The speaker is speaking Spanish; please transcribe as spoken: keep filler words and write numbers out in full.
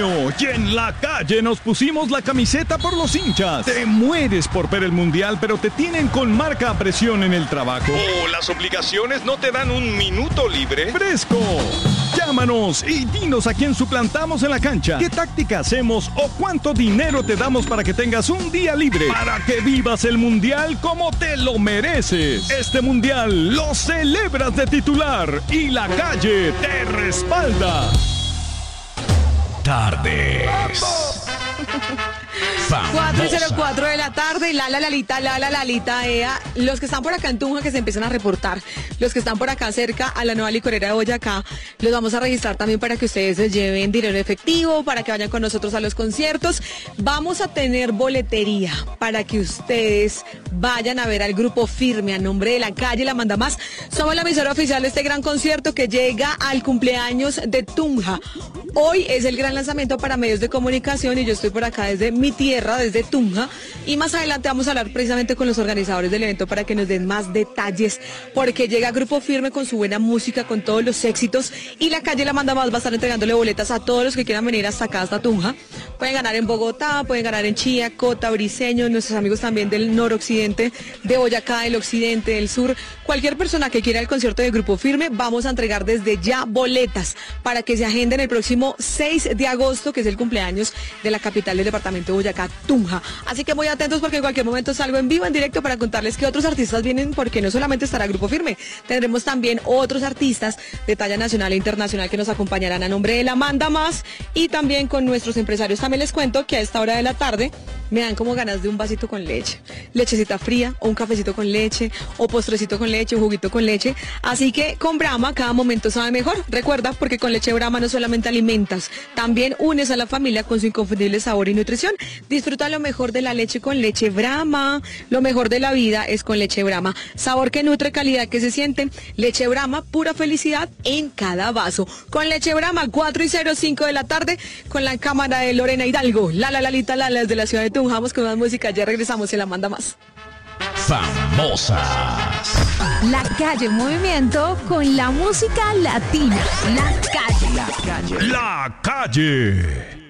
año y en la calle nos pusimos la camiseta por los hinchas. Te mueres por ver el mundial, pero te tienen con marca a presión en el trabajo. ¿O las obligaciones no te dan un minuto libre? ¡Fresco! Llámanos y dinos a quién suplantamos en la cancha, qué táctica hacemos o cuánto dinero te damos para que tengas un día libre, para que vivas el mundial como te lo mereces. Este mundial lo celebras de titular y la calle te respalda. Tardes cuatro cero cuatro de la tarde, la la lalita, la la lalita, ea. Los que están por acá en Tunja que se empiezan a reportar, los que están por acá cerca a la nueva licorera de Boyacá, los vamos a registrar también para que ustedes se lleven dinero efectivo, para que vayan con nosotros a los conciertos. Vamos a tener boletería para que ustedes vayan a ver al grupo Firme a nombre de la calle La Manda Más. Somos la emisora oficial de este gran concierto que llega al cumpleaños de Tunja. Hoy es el gran lanzamiento para medios de comunicación y yo estoy por acá desde mi tierra, desde Tunja, y más adelante vamos a hablar precisamente con los organizadores del evento para que nos den más detalles, porque llega Grupo Firme con su buena música, con todos los éxitos, y la calle La Manda Más va a estar entregándole boletas a todos los que quieran venir hasta acá, hasta Tunja. Pueden ganar en Bogotá, pueden ganar en Chía, Cota, Briceño, nuestros amigos también del noroccidente, de Boyacá, del occidente, del sur. Cualquier persona que quiera el concierto de Grupo Firme, vamos a entregar desde ya boletas para que se agenden el próximo seis de agosto, que es el cumpleaños de la capital del departamento de Boyacá, Tunja. Así que muy atentos porque en cualquier momento salgo en vivo, en directo, para contarles que otros artistas vienen, porque no solamente estará Grupo Firme, tendremos también otros artistas de talla nacional e internacional que nos acompañarán a nombre de La Manda Más, y también con nuestros empresarios. También les cuento que a esta hora de la tarde me dan como ganas de un vasito con leche, lechecita fría, o un cafecito con leche, o postrecito con leche, o juguito con leche. Así que con Brahma cada momento sabe mejor. Recuerda, porque con leche Brahma no solamente alimentas, también unes a la familia con su inconfundible sabor y nutrición. Disfruta lo mejor de la leche con leche Brahma. Lo mejor de la vida es con leche Brahma. Sabor que nutre, calidad que se siente. Leche Brahma, pura felicidad en cada vaso. Con leche Brahma, cuatro y cero cinco de la tarde, con la cámara de Lorena Hidalgo. La la lalita, la las de la ciudad de Tunja. Vamos con más música, ya regresamos y La Manda Más. Famosas. La calle en movimiento con la música latina. La calle. La calle. La calle.